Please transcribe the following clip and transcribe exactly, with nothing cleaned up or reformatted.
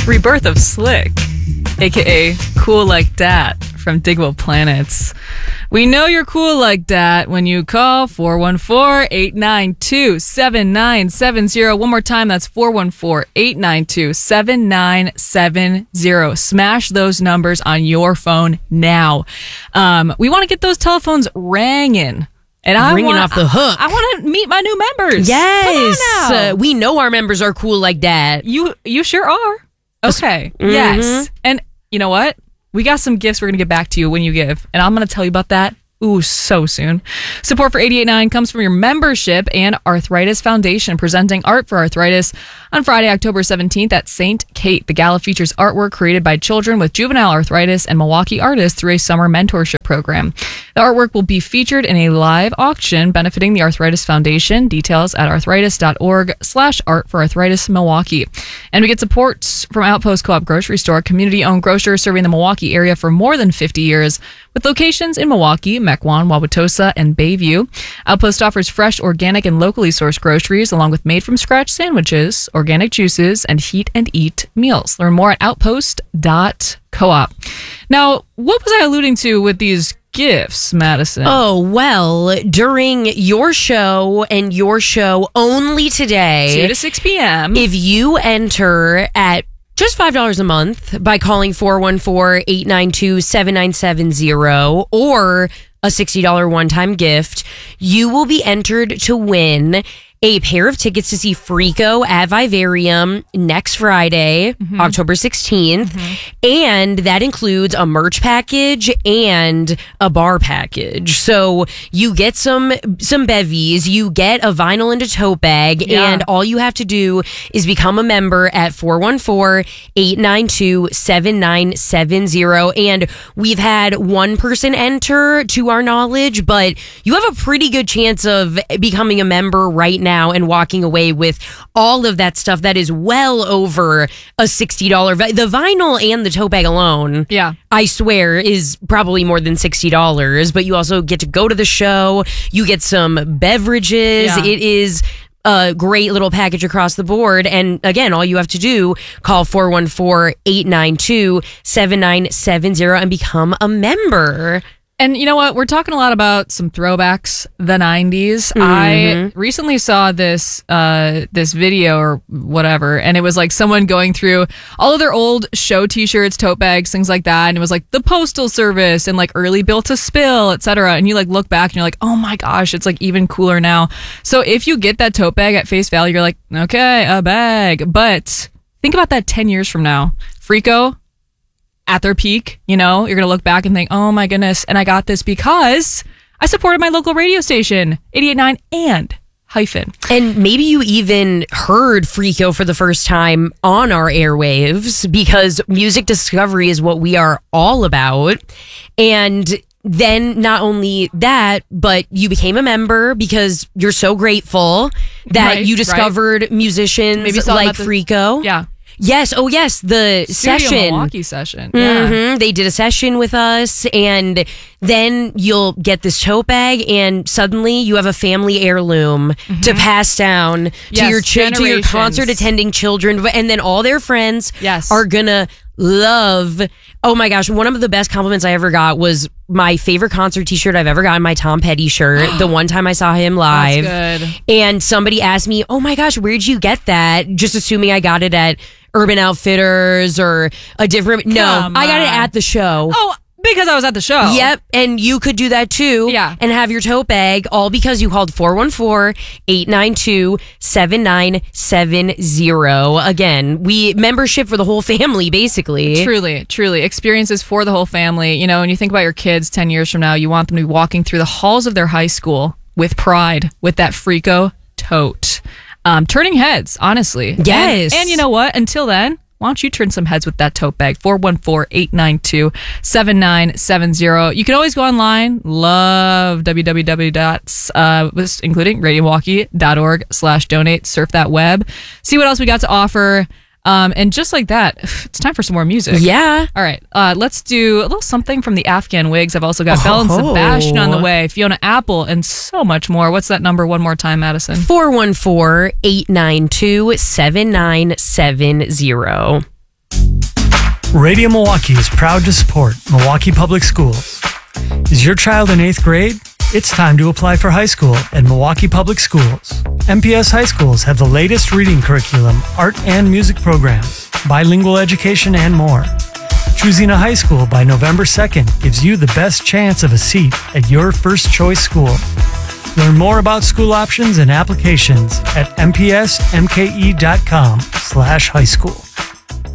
Rebirth of Slick, a k a. Cool Like Dat from Digable Planets. We know you're cool like that when you call four one four, eight nine two, seven nine seven zero. One more time, that's four one four, eight nine two, seven nine seven zero. Smash those numbers on your phone now. Um, we want to get those telephones ringing. And I Ringing want, off the hook. I, I want to meet my new members. Yes. Come on now. Uh, we know our members are cool like that. You you sure are. Okay. Mm-hmm. Yes. And you know what? We got some gifts we're going to get back to you when you give. And I'm going to tell you about that. Ooh, so soon. Support for eighty-eight point nine comes from your membership and Arthritis Foundation, presenting Art for Arthritis on Friday, October seventeenth at Saint Kate. The gala features artwork created by children with juvenile arthritis and Milwaukee artists through a summer mentorship program. The artwork will be featured in a live auction benefiting the Arthritis Foundation. Details at arthritis.org slash art for arthritis Milwaukee. And we get support from Outpost Co-op Grocery Store, community-owned grocer serving the Milwaukee area for more than fifty years, with locations in Milwaukee, Mequon, Wauwatosa, and Bayview. Outpost offers fresh, organic, and locally sourced groceries, along with made-from-scratch sandwiches, organic juices, and heat-and-eat meals. Learn more at outpost dot coop. Now, what was I alluding to with these gifts, Madison? Oh, well, during your show and your show only today, two to six p.m. if you enter at just five dollars a month by calling four one four, eight nine two, seven nine seven zero or a sixty dollars one-time gift, you will be entered to win a pair of tickets to see Freako at Vivarium next Friday, mm-hmm. October sixteenth. Mm-hmm. And that includes a merch package and a bar package. So you get some some bevies, you get a vinyl and a tote bag, yeah. and all you have to do is become a member at four one four, eight nine two, seven nine seven zero. And we've had one person enter to our knowledge, but you have a pretty good chance of becoming a member right now. now and walking away with all of that stuff that is well over a sixty dollars. The vinyl and the tote bag alone, yeah, I swear, is probably more than sixty dollars. But you also get to go to the show. You get some beverages. Yeah. It is a great little package across the board. And again, all you have to do, call four one four, eight nine two, seven nine seven zero and become a member. And you know what? We're talking a lot about some throwbacks, the nineties. Mm-hmm. I recently saw this uh, this video or whatever, and it was like someone going through all of their old show t-shirts, tote bags, things like that. And it was like the Postal Service and like early Built to Spill, et cetera. And you like look back and you're like, oh my gosh, it's like even cooler now. So if you get that tote bag at face value, you're like, okay, a bag. But think about that ten years from now. Freako, at their peak, you know, you're going to look back and think, oh my goodness, and I got this because I supported my local radio station, eighty-eight point nine and Hyphen. And maybe you even heard Freako for the first time on our airwaves, because music discovery is what we are all about. And then not only that, but you became a member because you're so grateful that right, you discovered right. musicians maybe like the, Freako. Yeah. Yes. Oh, yes. The Studio session. Milwaukee session. Mm-hmm. Yeah. They did a session with us, and then you'll get this tote bag, and suddenly you have a family heirloom mm-hmm. to pass down yes, to your ch- to your concert attending children, and then all their friends yes. are gonna love. Oh my gosh, one of the best compliments I ever got was my favorite concert t-shirt I've ever gotten, my Tom Petty shirt, the one time I saw him live. That's good. And somebody asked me, oh my gosh, where'd you get that? Just assuming I got it at Urban Outfitters or a different... Come no, on. I got it at the show. Oh, because I was at the show. Yep, and you could do that too. Yeah. And have your tote bag, all because you called four one four, eight nine two, seven nine seven zero. Again, we membership for the whole family, basically. Truly, truly. Experiences for the whole family. You know, when you think about your kids ten years from now, you want them to be walking through the halls of their high school with pride, with that Freako tote. Um, turning heads, honestly. Yes. And, and you know what? Until then, why don't you turn some heads with that tote bag? four one four, eight nine two, seven nine seven zero. You can always go online. Love www. Uh, including radio milwaukee dot org slash donate. Surf that web. See what else we got to offer. Um, and just like that, it's time for some more music. Yeah. All right. Uh, let's do a little something from the Afghan Wigs. I've also got Belle and Oh. Sebastian on the way, Fiona Apple, and so much more. What's that number one more time, Madison? four one four, eight nine two, seven nine seven zero. Radio Milwaukee is proud to support Milwaukee Public Schools. Is your child in eighth grade? It's time to apply for high school at Milwaukee Public Schools. M P S high schools have the latest reading curriculum, art and music programs, bilingual education, and more. Choosing a high school by November second gives you the best chance of a seat at your first choice school. Learn more about school options and applications at m p s m k e dot com slash high school.